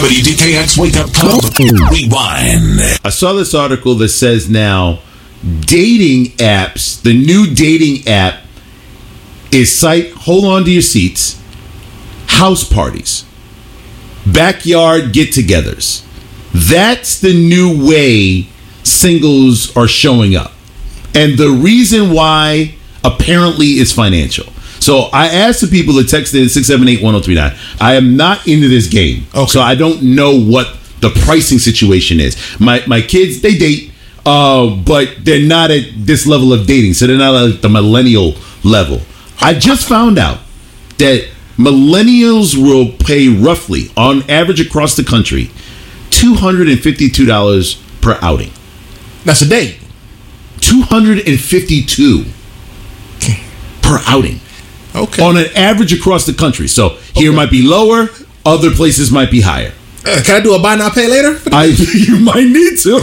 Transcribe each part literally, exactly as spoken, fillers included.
W D K X Wake Up Club Rewind. I saw this article that says now dating apps, the new dating app is site, hold on to your seats, house parties, backyard get-togethers. That's the new way singles are showing up. And the reason why apparently is financial. So I asked the people that texted in six seven eight, one oh three nine. I am not into this game. Okay. So I don't know what the pricing situation is. My my kids, they date, uh, but they're not at this level of dating. So they're not at the millennial level. I just found out that millennials will pay roughly, on average across the country, two hundred fifty-two dollars per outing. That's a date. two hundred fifty-two dollars per outing. Okay. On an average across the country. So here okay. might be lower, other places might be higher. Uh, can I do a buy now pay later? I you might need to.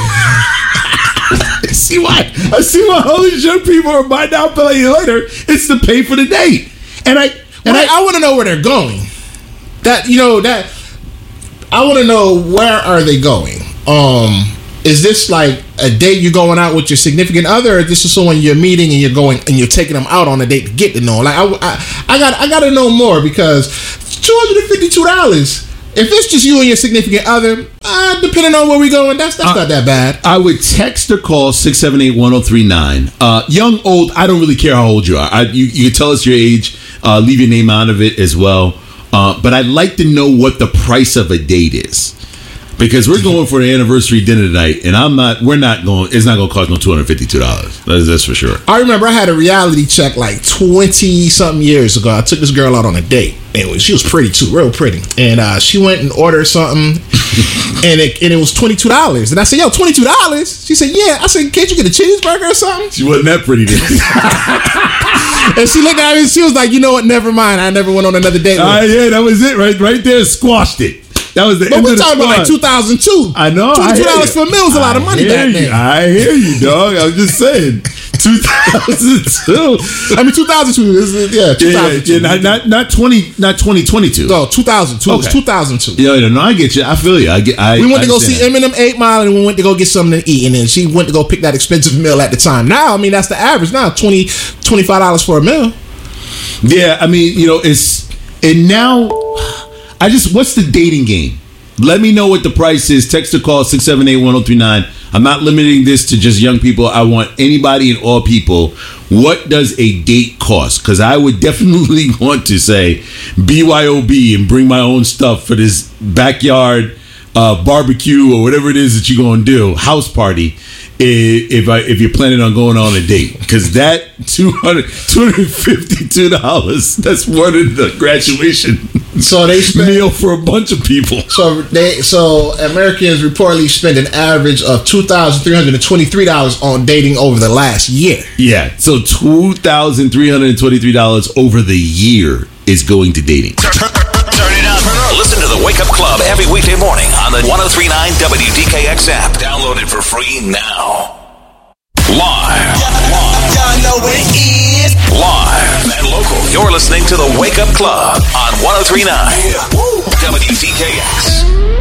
I see why. I see why all these young people are buy now pay later. It's to pay for the date. And I and well, I, I want to know where they're going. That you know that I want to know where are they going. Um Is this like a date you're going out with your significant other, or this is someone you're meeting and you're going and you're taking them out on a date to get to know? Like I, I, I got, I got to know more because two hundred and fifty-two dollars. If it's just you and your significant other, uh, depending on where we going, that's that's uh, not that bad. I would text or call six seven eight, one oh three nine. Uh, young, old, I don't really care how old you are. I, you, you can tell us your age. Uh, leave your name out of it as well. Uh, but I'd like to know what the price of a date is. Because we're going for the anniversary dinner tonight, and I'm not. We're not going. It's not going to cost no two hundred fifty-two dollars. That's, that's for sure. I remember I had a reality check like twenty something years ago. I took this girl out on a date, and she was pretty too, real pretty. And uh, she went and ordered something, and it and it was twenty two dollars. And I said, "Yo, twenty two dollars?" She said, "Yeah." I said, "Can't you get a cheeseburger or something?" She wasn't that pretty then. And she looked at me, and she was like, "You know what? Never mind. I never went on another date." Ah, uh, yeah, that was it. Right, right there, squashed it. That was the but end we're of the talking about like two thousand two. I know. twenty-two dollars for a meal is a lot of money back then. I hear you, dog. I'm just saying. two thousand two. I mean, two thousand two. Yeah, two thousand two. Yeah, yeah, not, not, not, twenty, not twenty twenty-two. No, two thousand two. Okay. It was two thousand two. Yeah, yeah, no, I get you. I feel you. I get, I, we went I to go see that. Eminem eight Mile, and we went to go get something to eat. And then she went to go pick that expensive meal at the time. Now, I mean, that's the average now, twenty dollars, twenty-five dollars for a meal. Yeah, I mean, you know, it's... And now, I just... What's the dating game? Let me know what the price is. Text or call six seven eight, one oh three nine. I'm not limiting this to just young people. I want anybody and all people. What does a date cost? Because I would definitely want to say B Y O B and bring my own stuff for this backyard uh, barbecue or whatever it is that you're going to do, house party, if I if you're planning on going on a date. Because that two hundred dollars, two hundred fifty-two dollars, that's more than the graduation so they spend, meal for a bunch of people. So they so Americans reportedly spend an average of two thousand three hundred twenty-three dollars on dating over the last year. Yeah, so two thousand three hundred twenty-three dollars over the year is going to dating. Turn it up. Listen to the Wake Up Club every weekday morning on the one oh three point nine W D K X app. Download it for free now. Live. Live. Y'all know what it is. Live and local. You're listening to the Wake Up Club on one oh three point nine W D K X.